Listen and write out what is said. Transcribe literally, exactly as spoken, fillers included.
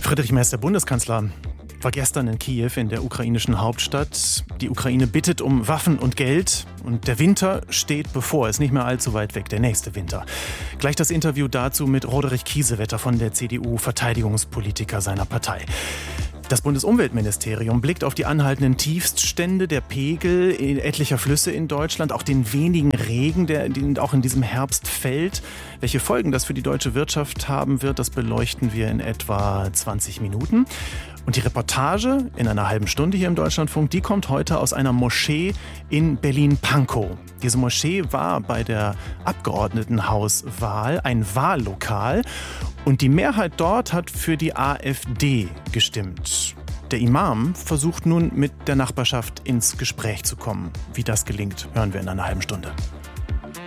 Friedrich Merz, der Bundeskanzler, war gestern in Kiew in der ukrainischen Hauptstadt. Die Ukraine bittet um Waffen und Geld und der Winter steht bevor, ist nicht mehr allzu weit weg, der nächste Winter. Gleich das Interview dazu mit Roderich Kiesewetter von der C D U, Verteidigungspolitiker seiner Partei. Das Bundesumweltministerium blickt auf die anhaltenden Tiefststände der Pegel etlicher Flüsse in Deutschland, auch den wenigen Regen, der auch in diesem Herbst fällt. Welche Folgen das für die deutsche Wirtschaft haben wird, das beleuchten wir in etwa zwanzig Minuten. Und die Reportage in einer halben Stunde hier im Deutschlandfunk, die kommt heute aus einer Moschee in Berlin-Pankow. Diese Moschee war bei der Abgeordnetenhauswahl ein Wahllokal und die Mehrheit dort hat für die AfD gestimmt. Der Imam versucht nun mit der Nachbarschaft ins Gespräch zu kommen. Wie das gelingt, hören wir in einer halben Stunde.